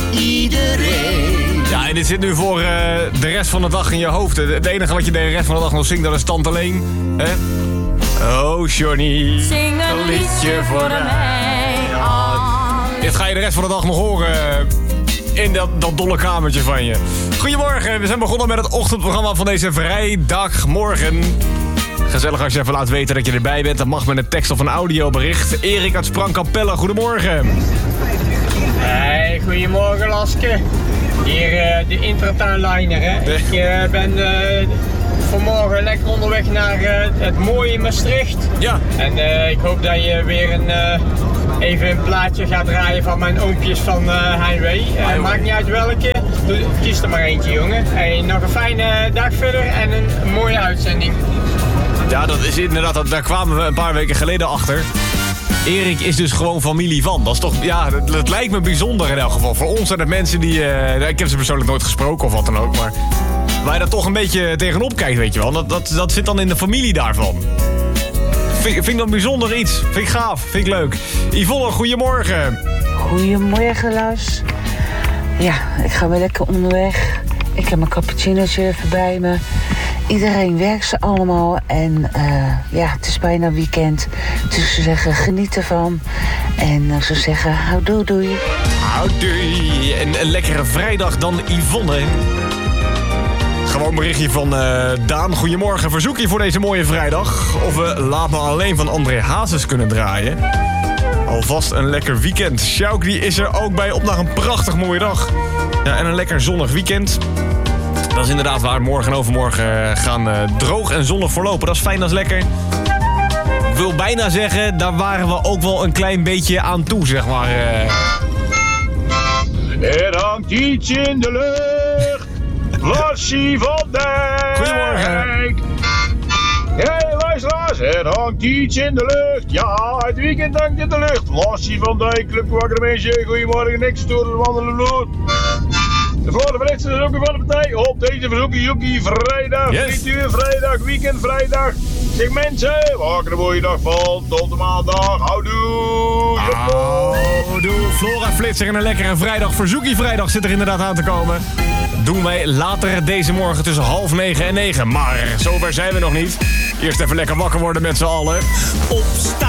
iedereen. Ja, en dit zit nu voor de rest van de dag in je hoofd. Het enige wat je de rest van de dag nog zingt, dat is Tante Leen. Hè? Oh, Johnny. Zing een liedje voor mij. Dit ga je de rest van de dag nog horen in dat dolle kamertje van je. Goedemorgen, we zijn begonnen met het ochtendprogramma van deze vrijdagmorgen. Gezellig als je even laat weten dat je erbij bent. Dat mag met een tekst of een audiobericht. Erik uit Sprangkapelle, goedemorgen. Hey, goedemorgen Laske. Hier de intratuinliner, hè. Ik ben vanmorgen lekker onderweg naar het mooie Maastricht. Ja. En ik hoop dat je weer even een plaatje gaat draaien van mijn oompjes van Heinwee. Maakt niet uit welke. Kies er maar eentje, jongen. Hey, nog een fijne dag verder en een mooie uitzending. Ja, dat is inderdaad, daar kwamen we een paar weken geleden achter. Erik is dus gewoon familie van. Dat is toch, ja, dat lijkt me bijzonder in elk geval. Voor ons zijn het mensen die, ik heb ze persoonlijk nooit gesproken of wat dan ook, maar waar je daar toch een beetje tegenop kijkt, weet je wel. Dat zit dan in de familie daarvan. Vind ik dat bijzonder iets. Vind ik gaaf, vind ik leuk. Yvonne, goedemorgen. Goedemorgen, Lars. Ja, ik ga weer lekker onderweg. Ik heb mijn cappuccinootje even bij me. Iedereen werkt ze allemaal en ja, het is bijna weekend. Dus ze zeggen, geniet ervan. En ze zeggen, houdoe, doei. Houdoe. En een lekkere vrijdag dan Yvonne. Gewoon berichtje van Daan. Goedemorgen, verzoekje voor deze mooie vrijdag. Of we Laat Me Alleen van André Hazes kunnen draaien. Alvast een lekker weekend. Sjouk die is er ook bij op naar een prachtig mooie dag. Ja, en een lekker zonnig weekend. Dat is inderdaad waar. Morgen en overmorgen gaan droog en zonnig verlopen. Dat is fijn, dat is lekker. Ik wil bijna zeggen, daar waren we ook wel een klein beetje aan toe, zeg maar. Er hangt iets in de lucht. Lassie van Dijk. Goedemorgen. Hey luisteraars, er hangt iets in de lucht. Ja, het weekend hangt in de lucht. Lassie van Dijk, Club Wakker Mensen. Goedemorgen, niks door de wandelen bloed. De voor de verlichte is ook van de partij op deze verzoekie vrijdag, yes. 3 uur vrijdag, weekend vrijdag. Zeg mensen, wakker de mooie dag van, tot de maandag, houdoe. Houdoe, Flora Flitser en een lekkere vrijdag. Verzoekie vrijdag zit er inderdaad aan te komen. Doen wij later deze morgen tussen 8:30 en 9. Maar zover zijn we nog niet. Eerst even lekker wakker worden met z'n allen. Opstaan.